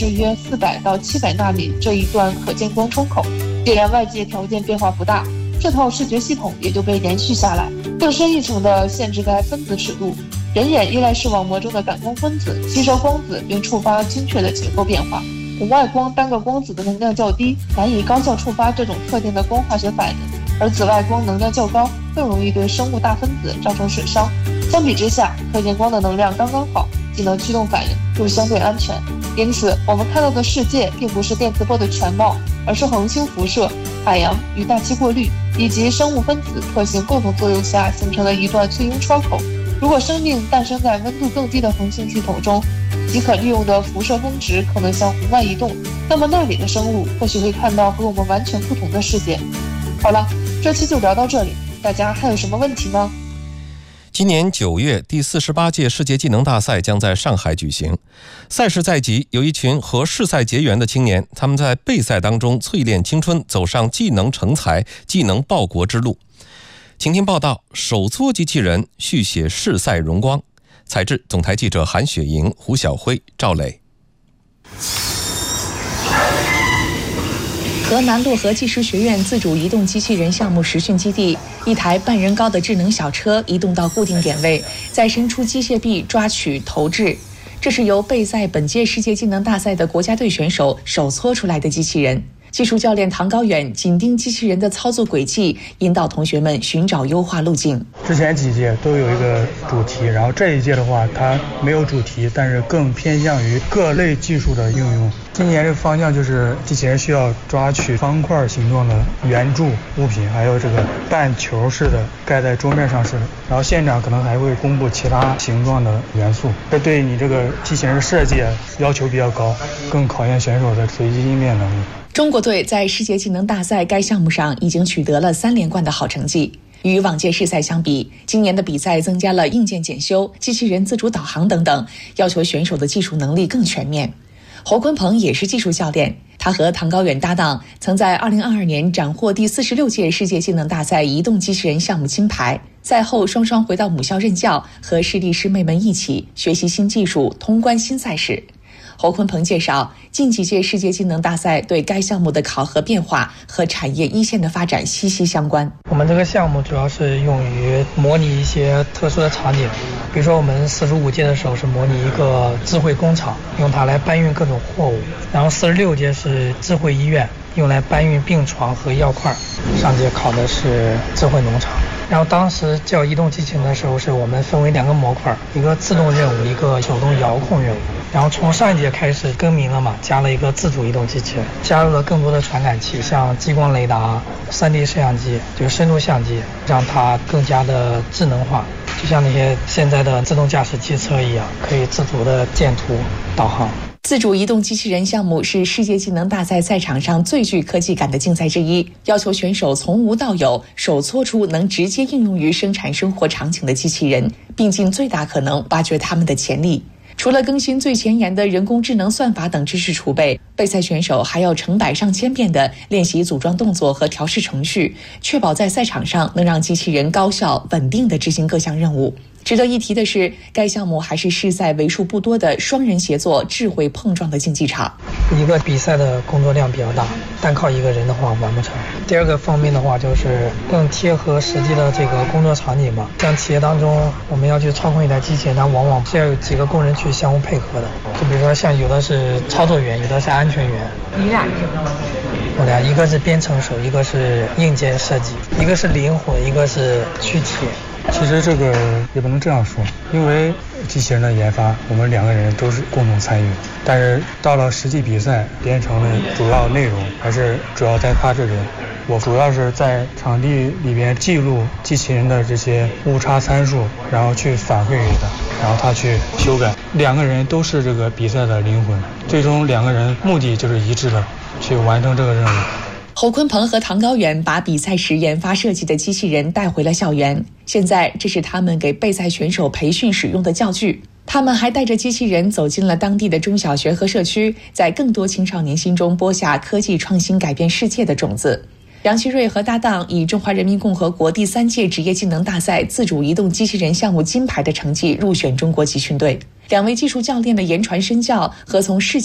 约400到700纳米这一段可见光窗口。既然外界条件变化不大，这套视觉系统也就被延续下来。更深一层的限制在分子尺度，人眼依赖视网膜中的感光分子吸收光子并触发精确的结构变化。红外光单个光子的能量较低，难以高效触发这种特定的光化学反应，而紫外光能量较高，更容易对生物大分子造成损伤。相比之下，可见光的能量刚刚好，既能驱动反应，又相对安全。因此，我们看到的世界并不是电磁波的全貌，而是恒星辐射、海洋与大气过滤以及生物分子特性共同作用下形成了一段最终窗口。如果生命诞生在温度更低的恒星系统中，即可利用的辐射峰值可能向红外移动，那么那里的生物或许会看到和我们完全不同的世界。好了，这期就聊到这里，大家还有什么问题吗？ 今年9月，第48届世界技能大赛将在上海举行。赛事在即，有一群和世赛结缘的青年，他们在备赛当中淬炼青春，走上技能成才、技能报国之路。请听报道：手搓机器人续写世赛荣光。采制：总台记者韩雪莹、胡晓辉、赵磊。 河南漯河技术学院自主移动机器人项目实训基地，一台半人高的智能小车移动到固定点位，再伸出机械臂抓取投掷。这是由备赛本届世界技能大赛的国家队选手手搓出来的机器人。技术教练唐高远紧盯机器人的操作轨迹，引导同学们寻找优化路径。 之前几届都有一个主题，然后这一届的话它没有主题，但是更偏向于各类技术的应用。今年这个方向就是机器人需要抓取方块形状的圆柱物品，还有这个半球式的盖在桌面上式的，然后现场可能还会公布其他形状的元素。这对你这个机器人的设计要求比较高，更考验选手的随机应变能力。 中国队在世界技能大赛该项目上已经取得了3连冠的好成绩。与往届世赛相比，今年的比赛增加了硬件检修、机器人自主导航等等，要求选手的技术能力更全面。侯坤鹏也是技术教练，他和唐高远搭档，曾在2022年斩获第46届世界技能大赛移动机器人项目金牌。赛后双双回到母校任教，和师弟师妹们一起学习新技术，通关新赛事。侯坤鹏介绍，近几届世界技能大赛对该项目的考核变化和产业一线的发展息息相关。 我们这个项目主要是用于模拟一些特殊的场景，比如说我们45届的时候是模拟一个智慧工厂，用它来搬运各种货物，然后46届是智慧医院，用来搬运病床和药块，上届考的是智慧农场。然后当时叫移动机器人的时候，是我们分为2个模块，一个自动任务，一个手动遥控任务。然后从上一届开始更名了嘛，加了一个自主移动机器人，加入了更多的传感器，像激光雷达、3D 摄像机，就是深度相机，让它更加的智能化，就像那些现在的自动驾驶汽车一样，可以自主的建图、导航。 自主移动机器人项目是世界技能大赛赛场上最具科技感的竞赛之一，要求选手从无到有，手搓出能直接应用于生产生活场景的机器人，并尽最大可能挖掘他们的潜力。除了更新最前沿的人工智能算法等知识储备，备赛选手还要成百上千遍地练习组装动作和调试程序，确保在赛场上能让机器人高效稳定地执行各项任务。值得一提的是，该项目还是世赛为数不多的双人协作、智慧碰撞的竞技场。 一个比赛的工作量比较大，单靠一个人的话完不成。第二个方面的话，就是更贴合实际的这个工作场景嘛。像企业当中，我们要去操控一台机器人，它往往是要有几个工人去相互配合的。就比如说，像有的是操作员，有的是安全员。 你俩？ 我俩一个是编程手，一个是硬件设计，一个是灵魂，一个是躯体。 其实这个也不能这样说，因为机器人的研发我们2个人都是共同参与，但是到了实际比赛编程的主要内容还是主要在他这边。我主要是在场地里边记录机器人的这些误差参数，然后去反馈给他，然后他去修改。2个人都是这个比赛的灵魂，最终2个人目的就是一致的，去完成这个任务。 侯坤鹏和唐高远把比赛时研发设计的机器人带回了校园，现在这是他们给备赛选手培训使用的教具。他们还带着机器人走进了当地的中小学和社区，在更多青少年心中播下科技创新改变世界的种子。杨奇瑞和搭档以中华人民共和国第3届职业技能大赛自主移动机器人项目金牌的成绩入选中国集训队。2位技术教练的言传身教和从世界